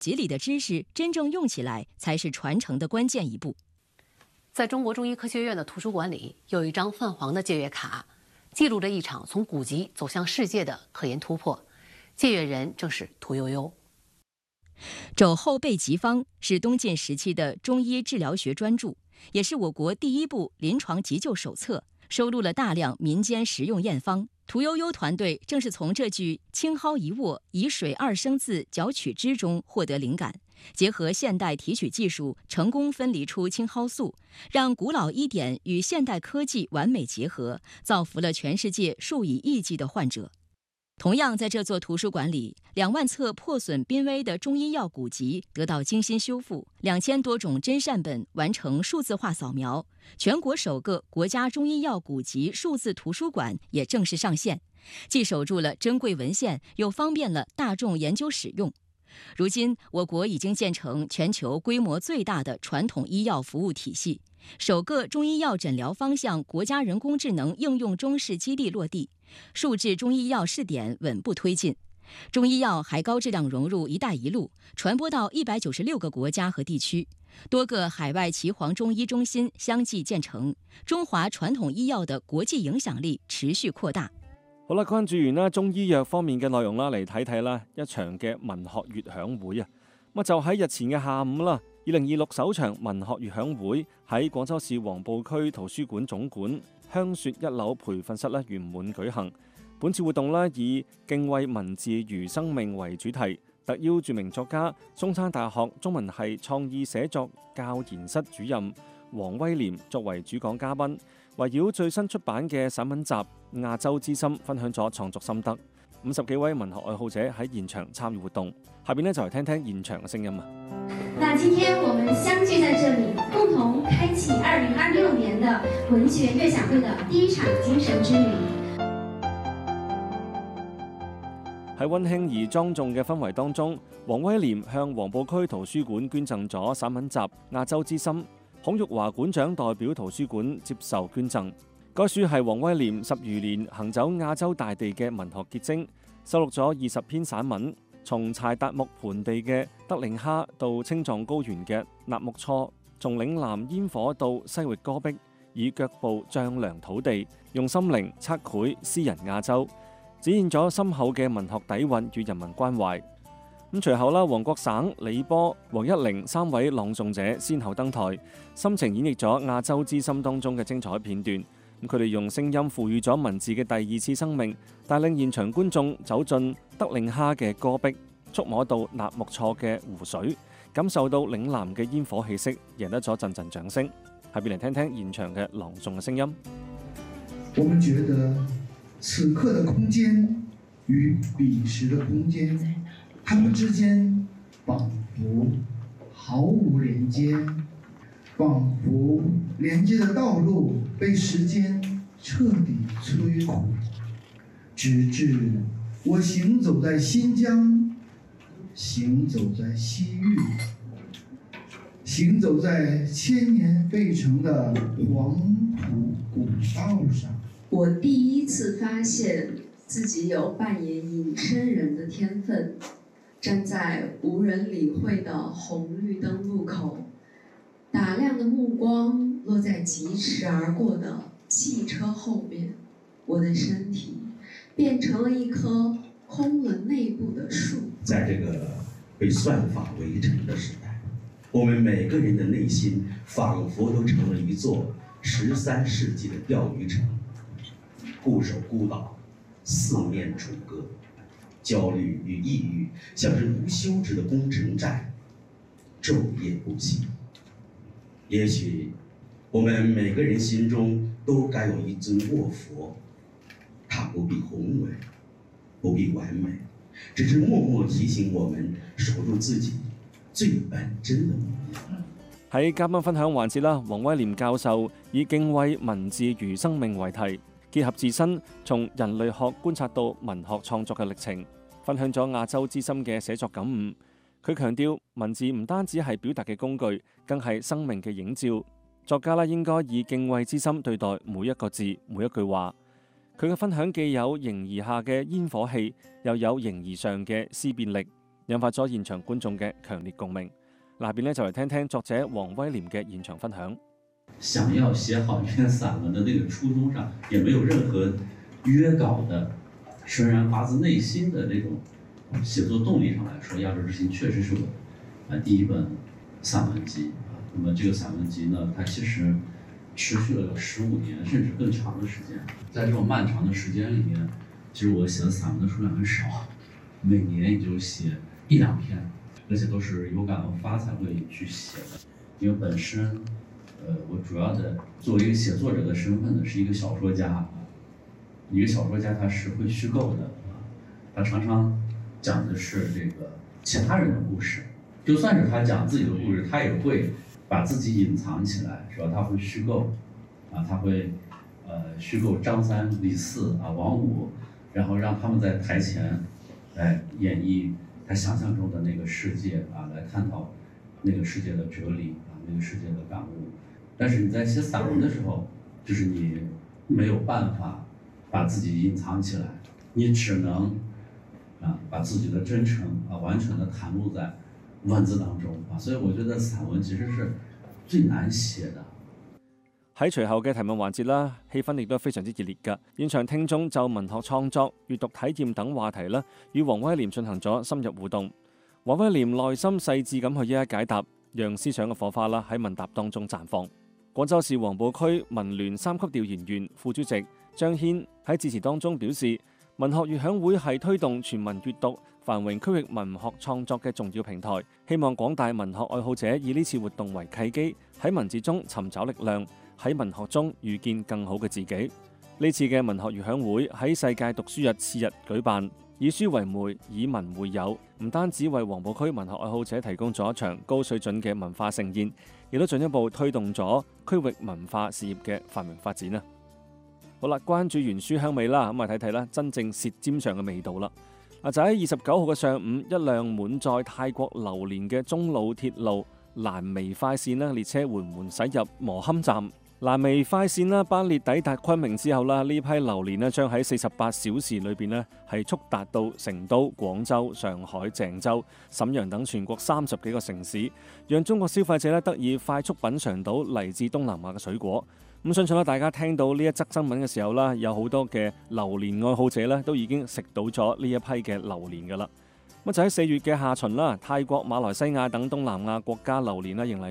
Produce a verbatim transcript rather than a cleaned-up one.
集里的知识真正用起来，才是传承的关键一步。 在中国中医科学院的图书馆里，有一张泛黄的借阅卡，记录着一场从古籍走向世界的科研突破。借阅人正是屠呦呦。 《肘后备急方》是东晋时期的中医治疗学专著，也是我国第一部临床急救手册，收录了大量民间实用验方。屠呦呦团队正是从这句“青蒿一握，以水二升自绞取之”中获得灵感，结合现代提取技术，成功分离出青蒿素，让古老医典与现代科技完美结合，造福了全世界数以亿计的患者。同样，在这座图书馆里，两万册破损濒危的中医药古籍得到精心修复，两千多种真善本完成数字化扫描，全国首个国家中医药古籍数字图书馆也正式上线，既守住了珍贵文献，又方便了大众研究使用。如今，我国已经建成全球规模最大的传统医药服务体系，首个中医药诊疗方向国家人工智能应用中试基地落地，数字中医药试点稳步推进，中医药还高质量融入“一带一路”，传播到一百九十六个国家和地区，多个海外岐黄中医中心相继建成，中华传统医药的国际影响力持续扩大。 好啦，關注完啦中醫藥方面嘅內容啦，嚟睇睇啦一場嘅文學月響會啊！咁就喺日前嘅下午啦，二零二六首場文學月響會喺廣州市黃埔區圖書館總館香雪一樓培訓室咧圓滿舉行。本次活動咧以敬畏文字如生命為主題，特邀著名作家、中山大學中文系創意寫作教研室主任黃威廉作為主講嘉賓，圍繞最新出版嘅散文集《亞洲之心》分享咗創作心得。五十幾位文學愛好者喺現場參與活動，下邊呢就嚟聽聽現場嘅聲音啊！ 那今天我們相聚在這裡，共同開啟二零二六年的文學悅享會的第一場精神之旅。 喺溫馨而莊重嘅氛圍當中，黃威廉向黃埔區圖書館捐贈咗散文集《亞洲之心》。孔玉華館長代表圖書館接受捐贈。該書係黃威廉十餘年行走亞洲大地嘅文學結晶，收錄咗二十篇散文，從柴達木盆地嘅德令哈到青藏高原嘅納木錯，從嶺南煙火到西域戈壁，以腳步丈量土地，用心靈測繪詩人亞洲，展現咗深厚嘅文學底蘊與人民關懷。咁隨後啦，黃國省、李波、黃一玲三位朗誦者先後登台，深情演繹咗《亞洲之心》當中嘅精彩片段。咁佢哋用聲音賦予咗文字嘅第二次生命，帶領現場觀眾走進德令哈嘅戈壁，觸摸到納木錯嘅湖水，感受到嶺南嘅煙火氣息，贏得咗陣陣掌聲。下邊嚟聽聽現場嘅朗誦嘅聲音。 我們覺得此刻的空間與彼時的空間，他們之間仿佛毫無連接，仿佛連接的道路被時間徹底摧毀，直至我行走在新疆，行走在西域，行走在千年沸騰的黃土古道上。 我第一次發現自己有扮演隱身人的天分，站在無人理會的紅綠燈路口，打量的目光落在疾馳而過的汽車後面，我的身體變成了一棵空了內部的樹。 在這個被算法圍城的時代，我們每個人的內心仿佛都成了一座十三世紀的釣魚城，固守孤島，四面楚歌，焦慮與抑鬱像是無休止的攻城戰，晝夜不息。也許我們每個人心中都該有一尊臥佛，它不必宏偉，不必完美，只是默默提醒我們守住自己最本真的模樣。 喺嘉賓分享環節啦，黃威廉教授以敬畏文字如生命為題，結合自身從人類學觀察到文學創作嘅歷程，分享咗亞洲之心嘅寫作感悟。佢強調文字唔單止係表達嘅工具，更係生命嘅映照。作家啦應該以敬畏之心對待每一個字、每一句話。佢嘅分享既有形而下嘅煙火氣，又有形而上嘅思辨力， 引發咗現場觀眾嘅強烈共鳴。下邊呢就嚟聽聽作者黃威廉嘅現場分享。 想要寫好一篇散文的那個初衷上，也沒有任何約稿的，純然發自內心的那種寫作動力上來說，《亞洲之星》確實是我啊第一本散文集。那麼這個散文集呢，它其實持續了有十五年甚至更長的時間。在這種漫長的時間裡面，其實我寫的散文的數量很少，每年也就寫一兩篇，而且都是有感而發才會去寫的。因為本身，呃，我主要的作為一個寫作者的身份呢，是一個小說家。一個小說家他是會虛構的，他常常講的是這個其他人的故事，就算是他講自己的故事，他也會把自己隱藏起來，是吧？他會虛構，啊，他會，呃，虛構張三、李四啊、王五，然後讓他們在台前來演繹他想象中的那個世界啊，來探討那個世界的哲理啊，那個世界的感悟。但是你在寫散文的時候，就是你沒有辦法把自己隱藏起來，你只能啊把自己的真誠啊完全的袒露在文字當中啊，所以我覺得散文其實是最難寫的。 喺隨後嘅提問環節啦，氣氛亦都非常之熱烈㗎。現場聽眾就文學創作、閱讀體驗等話題啦，與黃威廉進行咗深入互動。黃威廉耐心細緻咁去一一解答，讓思想嘅火花啦喺問答當中綻放。廣州市黃埔區文聯三級調研員副主席張軒喺致辭當中表示，文學悅響會係推動全民閱讀、繁榮區域文學創作嘅重要平台，希望廣大文學愛好者以呢次活動為契機，喺文字中尋找力量，喺文學中遇見更好嘅自己。呢次嘅文學悅響會喺世界讀書日次日舉辦，以書為媒，以文會友，唔單止為黃埔區文學愛好者提供咗一場高水準嘅文化盛宴，亦都進一步推動咗區域文化事業嘅繁榮發展啊！好啦，關注完書香味啦，咁啊睇睇啦，真正舌尖上嘅味道啦。啊就喺二十九號嘅上午，一輛滿載泰國榴蓮嘅中老鐵路蘭微快線啦列車緩緩駛入磨堪站。蘭微快線啦班列抵達昆明之後啦，呢批榴蓮咧將喺四十八小時裏邊咧係速達到成都、廣州、上海、鄭州、瀋陽等全國三十幾個城市，讓中國消費者咧得以快速品嚐到嚟自東南亞嘅水果。咁相信咧，大家聽到呢一則新聞嘅時候啦，有好多嘅榴蓮愛好者咧都已經食到咗呢一批嘅榴蓮噶啦。咁就喺四月嘅下旬啦，泰國、馬來西亞等東南亞國家榴蓮啦迎嚟